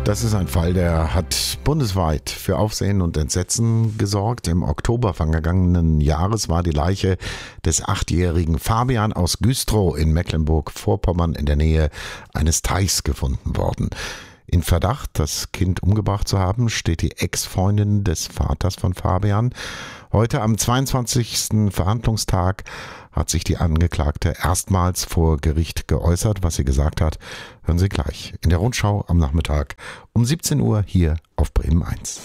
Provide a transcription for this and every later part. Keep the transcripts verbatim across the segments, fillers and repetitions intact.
Das ist ein Fall, der hat bundesweit für Aufsehen und Entsetzen gesorgt. Im Oktober vergangenen Jahres war die Leiche des achtjährigen Fabian aus Güstrow in Mecklenburg-Vorpommern in der Nähe eines Teichs gefunden worden. In Verdacht, das Kind umgebracht zu haben, steht die Ex-Freundin des Vaters von Fabian. Heute am zweiundzwanzigsten Verhandlungstag hat sich die Angeklagte erstmals vor Gericht geäußert. Was sie gesagt hat, hören Sie gleich in der Rundschau am Nachmittag um siebzehn Uhr hier auf Bremen eins.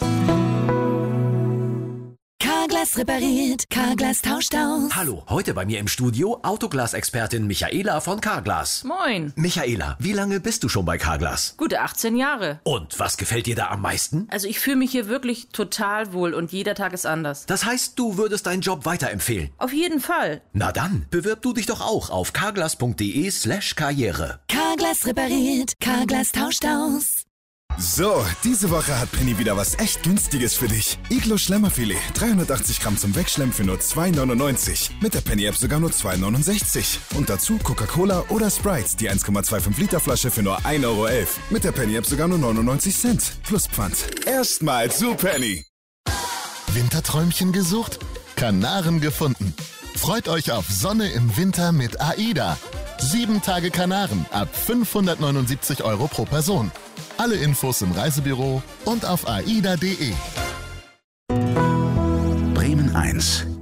Carglass repariert, Carglass tauscht aus. Hallo, heute bei mir im Studio Autoglas-Expertin Michaela von Carglass. Moin. Michaela, wie lange bist du schon bei Carglass? Gute achtzehn Jahre. Und was gefällt dir da am meisten? Also ich fühle mich hier wirklich total wohl und jeder Tag ist anders. Das heißt, du würdest deinen Job weiterempfehlen? Auf jeden Fall. Na dann, bewirb du dich doch auch auf carglass.de slash karriere. Carglass repariert, Carglass tauscht aus. So, diese Woche hat Penny wieder was echt Günstiges für dich. Iglo Schlemmerfilet, dreihundertachtzig Gramm zum Wegschlemmen für nur zwei neunundneunzig. Mit der Penny-App sogar nur zwei neunundsechzig. Und dazu Coca-Cola oder Sprite, die eins Komma fünfundzwanzig Liter Flasche für nur ein Euro elf. Mit der Penny-App sogar nur neunundneunzig Cent. Plus Pfand. Erstmal zu Penny. Winterträumchen gesucht? Kanaren gefunden. Freut euch auf Sonne im Winter mit AIDA. Sieben Tage Kanaren ab fünfhundertneunundsiebzig Euro pro Person. Alle Infos im Reisebüro und auf aida punkt de. Bremen eins.